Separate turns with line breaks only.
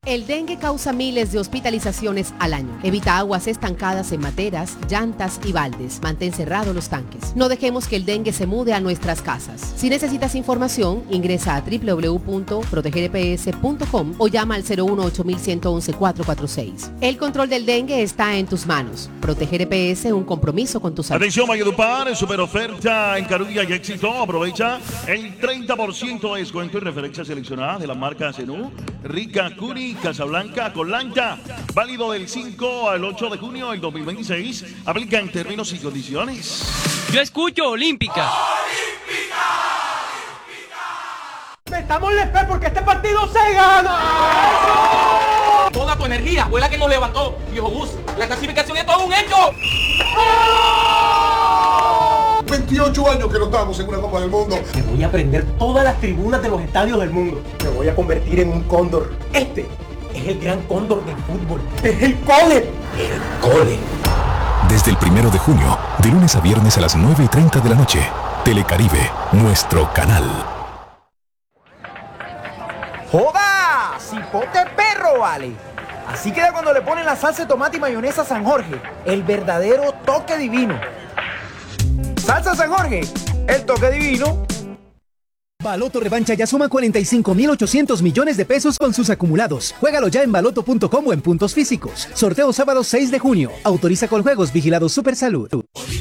El dengue causa miles de hospitalizaciones al año. Evita aguas estancadas en materas, llantas y baldes. Mantén cerrados los tanques. No dejemos que el dengue se mude a nuestras casas. Si necesitas información, ingresa a www.protegerps.com o llama al 018-1111-446. El control del dengue está en tus manos. Proteger EPS, un compromiso con tu salud.
Atención, Valledupar, super oferta en Carulla y Éxito. Aprovecha el 30% de descuento en referencias seleccionadas de la marca Zenú, Rica, Curi, Casablanca, Colanta. Válido del 5 al 8 de junio del 2026. Aplica en términos y condiciones.
Yo escucho Olímpica.
Metamos el fe porque este partido se gana.
Toda tu energía fue la que nos levantó, viejo Gus. La clasificación es todo un hecho.
28 años que no estamos en una Copa del Mundo.
Te voy a prender todas las tribunas de los estadios del mundo. Me voy a convertir en un cóndor. Este es el gran cóndor del fútbol. Es el cole. El cole.
Desde el 1 de junio, de lunes a viernes a las 9:30 de la noche. Telecaribe, nuestro canal.
¡Joda! ¡Cipote perro, vale! Así queda cuando le ponen la salsa de tomate y mayonesa San Jorge. El verdadero toque divino. Salsa San Jorge, el toque divino.
Baloto Revancha ya suma 45.800 millones de pesos con sus acumulados. Juégalo ya en baloto.com o en puntos físicos. Sorteo sábado 6 de junio. Autoriza con juegos. Vigilado Supersalud.